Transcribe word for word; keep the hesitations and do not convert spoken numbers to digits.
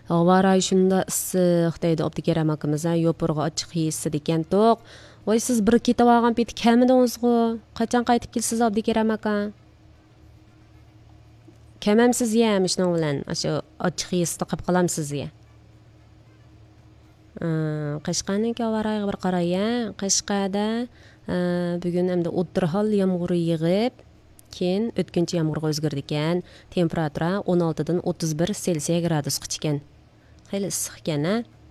Avaray shunda issiq deydi Abdukeram akamiz. Yo'purg'i ochiq yeysiz ekan to'q. Voy siz bir ketib olgan peti kamidingizg'u. Qachon qaytib kelsiz Abdukeram aka? Kamamsiz ya mishning bilan o'sha ochiq yeysiz qilib qolamsiz ya. Qashqarniki avarayga bir qaraya. Qashqada bugun hamda o'ttirhol yomg'ir yig'ib, keyin o'tkinchi yomg'irga o'zgardi ekan. Temperatura o'n olti dan o'ttiz bir Selsiy gradusgacha ekan. Xeyli issiq ekan, ha?